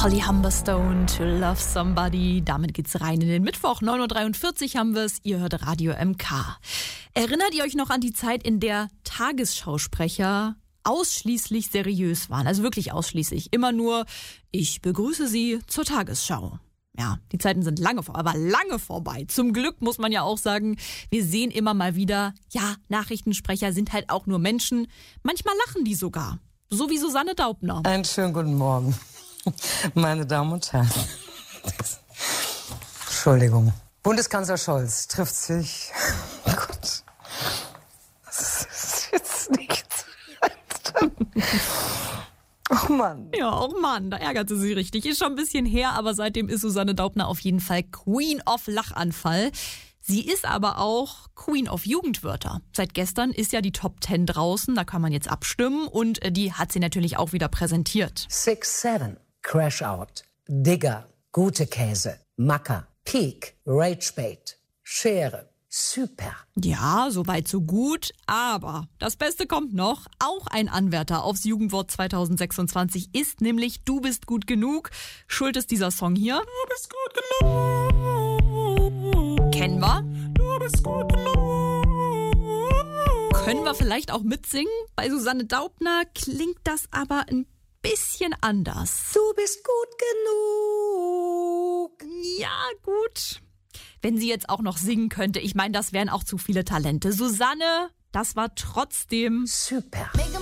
Holly Humberstone, To Love Somebody. Damit geht's rein in den Mittwoch. 9.43 Uhr haben wir es. Ihr hört Radio MK. Erinnert ihr euch noch an die Zeit, in der Tagesschausprecher ausschließlich seriös waren? Also wirklich ausschließlich. Immer nur, ich begrüße Sie zur Tagesschau. Ja, die Zeiten sind lange vorbei. Zum Glück muss man ja auch sagen, wir sehen immer mal wieder, ja, Nachrichtensprecher sind halt auch nur Menschen. Manchmal lachen die sogar. So wie Susanne Daubner. Einen schönen guten Morgen, meine Damen und Herren. Entschuldigung. Bundeskanzler Scholz trifft sich. Oh Gott. Das ist jetzt nichts. Oh Mann. Ja, oh Mann, da ärgerte sie richtig. Ist schon ein bisschen her, aber seitdem ist Susanne Daubner auf jeden Fall Queen of Lachanfall. Sie ist aber auch Queen of Jugendwörter. Seit gestern ist ja die Top 10 draußen, da kann man jetzt abstimmen und die hat sie natürlich auch wieder präsentiert. 6-7, Crash Out, Digger, gute Käse, Macker, Peak, Ragebait, Schere, super. Ja, soweit so gut, aber das Beste kommt noch. Auch ein Anwärter aufs Jugendwort 2026 ist nämlich Du bist gut genug. Schuld ist dieser Song hier. Du bist gut genug. Kennen wir. Du bist gut genug. Können wir vielleicht auch mitsingen? Bei Susanne Daubner klingt das aber ein bisschen anders. Du bist gut genug. Ja, gut. Wenn sie jetzt auch noch singen könnte, ich meine, das wären auch zu viele Talente. Susanne, das war trotzdem super. Make